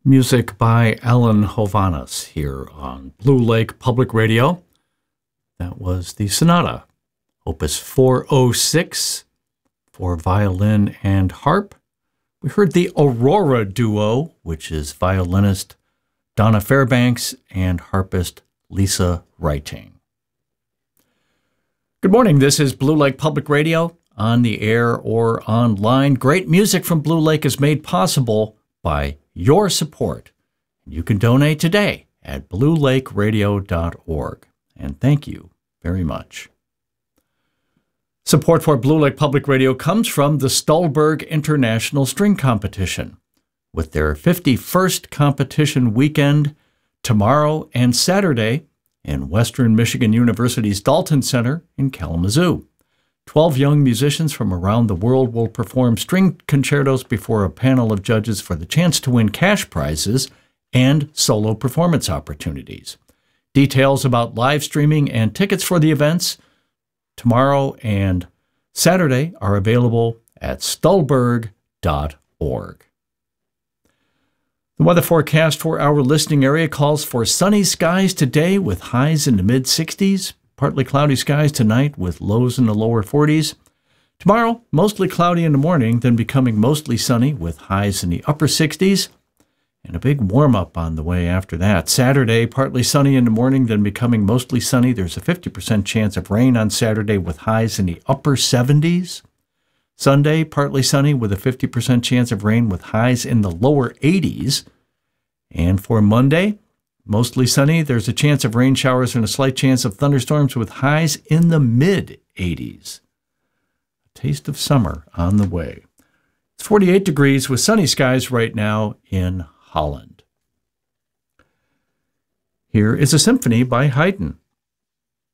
Music by Alan Hovhaness here on Blue Lake Public Radio. That was the Sonata, Opus 406 for violin and harp. We heard the Aurora Duo, which is violinist Donna Fairbanks and harpist Lisa Writing. Good morning. This is Blue Lake Public Radio, on the air or online. Great music from Blue Lake is made possible by your support. You can donate today at bluelakeradio.org. And thank you very much. Support for Blue Lake Public Radio comes from the Stolberg International String Competition, with their 51st competition weekend tomorrow and Saturday in Western Michigan University's Dalton Center in Kalamazoo. 12 young musicians from around the world will perform string concertos before a panel of judges for the chance to win cash prizes and solo performance opportunities. Details about live streaming and tickets for the events tomorrow and Saturday are available at stolberg.org. The weather forecast for our listening area calls for sunny skies today with highs in the mid-60s. Partly cloudy skies tonight with lows in the lower 40s. Tomorrow, mostly cloudy in the morning, then becoming mostly sunny with highs in the upper 60s. And a big warm-up on the way after that. Saturday, partly sunny in the morning, then becoming mostly sunny. There's a 50% chance of rain on Saturday with highs in the upper 70s. Sunday, partly sunny with a 50% chance of rain with highs in the lower 80s. And for Monday, mostly sunny. There's a chance of rain showers and a slight chance of thunderstorms with highs in the mid-80s. A taste of summer on the way. It's 48 degrees with sunny skies right now in Holland. Here is a symphony by Haydn.